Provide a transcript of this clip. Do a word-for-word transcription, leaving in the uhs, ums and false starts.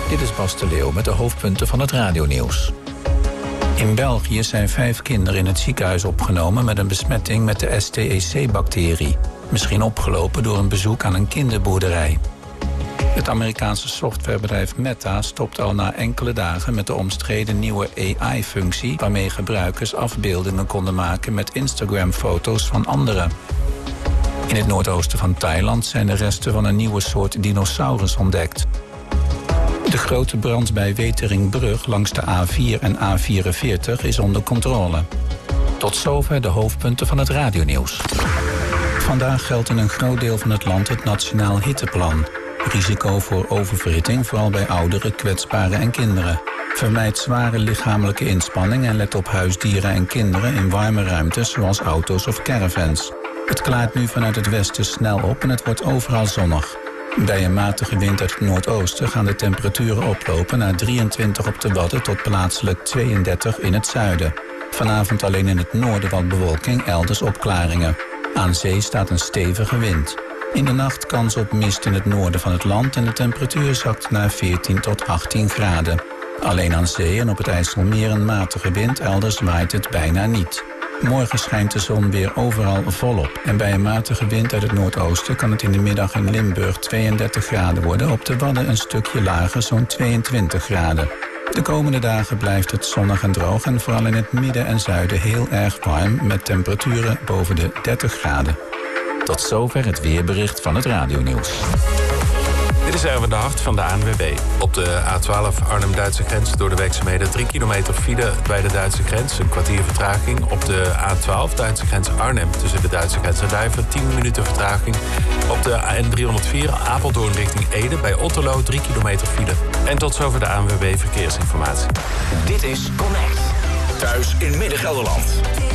Dit is Bas de Leeuw met de hoofdpunten van het radionieuws. In België zijn vijf kinderen in het ziekenhuis opgenomen met een besmetting met de S T E C-bacterie. Misschien opgelopen door een bezoek aan een kinderboerderij. Het Amerikaanse softwarebedrijf Meta stopt al na enkele dagen met de omstreden nieuwe A I-functie... waarmee gebruikers afbeeldingen konden maken met Instagram-foto's van anderen. In het noordoosten van Thailand zijn de resten van een nieuwe soort dinosaurus ontdekt. De grote brand bij Weteringbrug langs de A vier en A vierenveertig is onder controle. Tot zover de hoofdpunten van het radionieuws. Vandaag geldt in een groot deel van het land het Nationaal Hitteplan. Risico voor oververhitting, vooral bij ouderen, kwetsbaren en kinderen. Vermijd zware lichamelijke inspanning en let op huisdieren en kinderen in warme ruimtes zoals auto's of caravans. Het klaart nu vanuit het westen snel op en het wordt overal zonnig. Bij een matige wind uit het noordoosten gaan de temperaturen oplopen naar drieëntwintig op de Wadden tot plaatselijk tweeëndertig in het zuiden. Vanavond alleen in het noorden wat bewolking, elders opklaringen. Aan zee staat een stevige wind. In de nacht kans op mist in het noorden van het land en de temperatuur zakt naar veertien tot achttien graden. Alleen aan zee en op het IJsselmeer een matige wind, elders waait het bijna niet. Morgen schijnt de zon weer overal volop. En bij een matige wind uit het noordoosten kan het in de middag in Limburg tweeëndertig graden worden. Op de Wadden een stukje lager, zo'n tweeëntwintig graden. De komende dagen blijft het zonnig en droog en vooral in het midden en zuiden heel erg warm met temperaturen boven de dertig graden. Tot zover het weerbericht van het radionieuws. Dit is Erwin de Hart van de A N W B. Op de A twaalf Arnhem-Duitse grens door de werkzaamheden drie kilometer file bij de Duitse grens. Een kwartier vertraging. Op de A twaalf Duitse grens Arnhem tussen de Duitse grens en Duiven tien minuten vertraging. Op de A N driehonderdvier Apeldoorn richting Ede bij Otterlo drie kilometer file. En tot zover de A N W B Verkeersinformatie. Dit is Connect. Thuis in Midden-Gelderland.